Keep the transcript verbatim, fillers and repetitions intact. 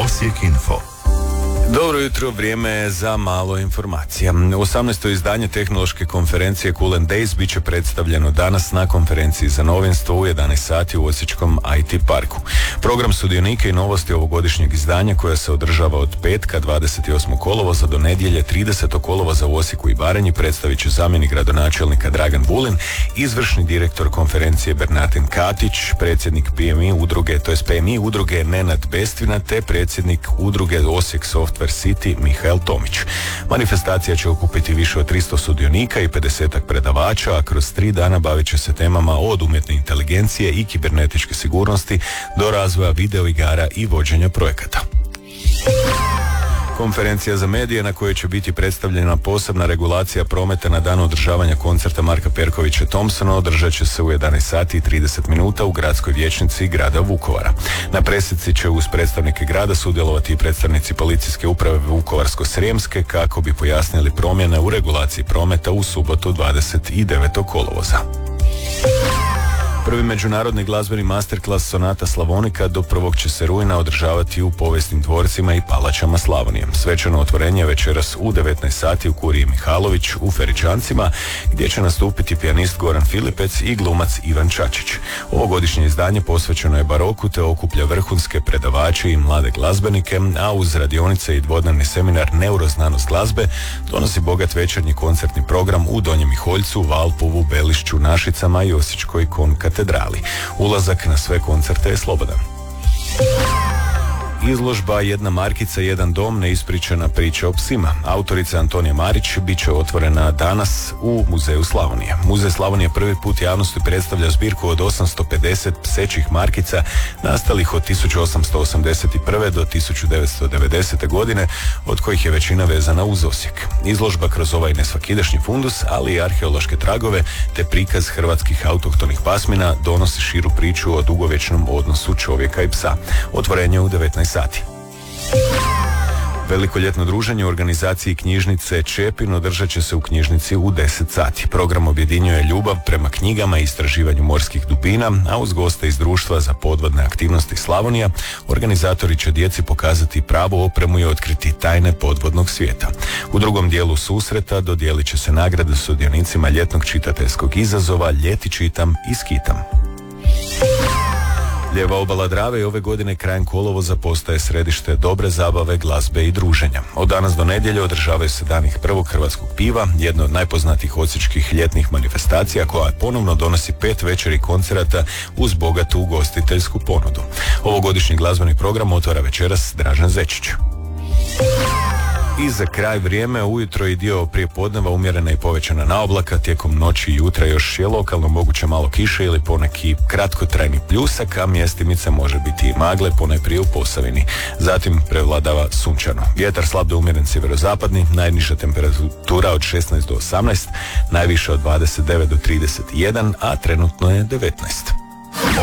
Osijek Info. Dobro jutro, vrijeme je za malo informacija. osamnaesto izdanje tehnološke konferencije Cool and Days bit će predstavljeno danas na konferenciji za novinstvo u jedanaest sati u Osječkom I T parku. Program sudionika i novosti ovogodišnjeg izdanja koja se održava od petka dvadeset osmog kolovoza do nedjelje tridesetog kolovoza u Osijeku i Baranji predstavit će zamjenik gradonačelnika Dragan Vulin, izvršni direktor konferencije Bernardin Katić, predsjednik P M I udruge, to jest P M I udruge Nenad Bestvina te predsjednik udruge Osijek Software City Mihael Tomić. Manifestacija će okupiti više od tristo sudionika i pedesetak predavača, a kroz tri dana bavit će se temama od umjetne inteligencije i kibernetičke sigurnosti do razvoja videoigara i vođenja projekata. Konferencija za medije na kojoj će biti predstavljena posebna regulacija prometa na dan održavanja koncerta Marka Perkovića Thompsona održat će se u jedanaest sati i trideset minuta u gradskoj vijećnici grada Vukovara. Na presici će uz predstavnike grada sudjelovati i predstavnici policijske uprave Vukovarsko-srijemske kako bi pojasnili promjene u regulaciji prometa u subotu dvadeset devetog kolovoza. Prvi međunarodni glazbeni masterclass Sonata Slavonika do prvog će se rujna održavati u povijesnim dvorcima i palačama Slavonije. Svečano otvorenje večeras u devetnaest sati u Kuriji Mihalović u Feričancima, gdje će nastupiti pijanist Goran Filipec i glumac Ivan Čačić. Ovogodišnje izdanje posvećeno je baroku te okuplja vrhunske predavače i mlade glazbenike, a uz radionice i dvodnevni seminar Neuroznanost glazbe donosi bogat večernji koncertni program u Donjem Miholjcu, Valpovu, Belišću, Našicama i Osječkoj konkatedrali. Ulazak na sve koncerte je slobodan. Izložba Jedna markica, jedan dom, neispričana priča o psima. Autorica Antonija Marić bit će otvorena danas u Muzeju Slavonije. Muzej Slavonije prvi put javnosti predstavlja zbirku od osamsto pedeset psećih markica nastalih od tisuću osamsto osamdeset prve do tisuću devetsto devedesete godine, od kojih je većina vezana uz Osijek. Izložba kroz ovaj nesvakidašnji fundus, ali i arheološke tragove te prikaz hrvatskih autohtonih pasmina donosi širu priču o dugovječnom odnosu čovjeka i psa. Otvorenje u devetnaest sati. Veliko ljetno druženje u organizaciji knjižnice Čepin održat će se u knjižnici u deset sati. Program objedinjuje ljubav prema knjigama i istraživanju morskih dubina, a uz goste iz društva za podvodne aktivnosti Slavonija organizatori će djeci pokazati pravu opremu i otkriti tajne podvodnog svijeta. U drugom dijelu susreta dodijelit će se nagrade sudionicima ljetnog čitateljskog izazova Ljeti čitam i skitam. Lijeva obala Drave i ove godine krajem kolovoza postaje središte dobre zabave, glazbe i druženja. Od danas do nedjelje održavaju se dani prvog hrvatskog piva, jedno od najpoznatijih osječkih ljetnih manifestacija koja ponovno donosi pet večeri koncerata uz bogatu ugostiteljsku ponudu. Ovogodišnji glazbeni program otvara večeras Dražen Zečić. I za kraj vrijeme, ujutro i dio prije podneva umjerena i povećana naoblaka, tijekom noći i jutra još je lokalno moguće malo kiše ili poneki kratkotrajni pljusak, a mjestimice može biti i magle, ponajprije u Posavini. Zatim prevladava sunčano. Vjetar slab do umjeren sjeverozapadni, najniža temperatura od šesnaest do osamnaest, najviša od dvadeset devet do trideset jedan, a trenutno je devetnaest.